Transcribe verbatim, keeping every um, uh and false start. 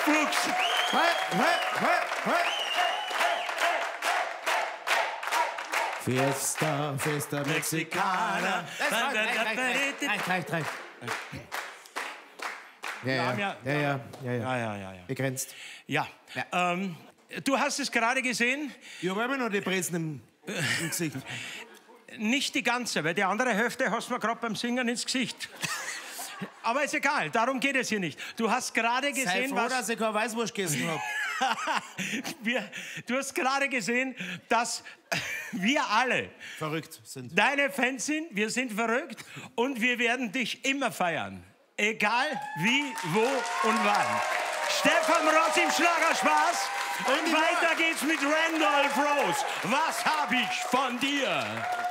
Fuchs. Hey, hey, hey, hey. Fiesta, Fiesta Mexicana. Das reicht, reicht, reicht, reicht, reicht. Ja, ja, ja, ja, ja, ja, Ja, ja, ja, ja. begrenzt. Ja, ähm, du hast es gerade gesehen. Ich habe immer noch die Brezen im, im Gesicht. Nicht die ganze, weil die andere Hälfte hast du mir gerade beim Singen ins Gesicht. Aber ist egal, darum geht es hier nicht. Du hast gerade gesehen, Sei froh, was... dass ich keine Weißwurst gegessen habe. wir, du hast gerade gesehen, dass wir alle Verrückt sind. deine Fans sind. Wir sind verrückt und wir werden dich immer feiern. Egal wie, wo und wann. Stefan Ross im Schlagerspaß. Und weiter geht's mit Randolph Rose. Was hab ich von dir?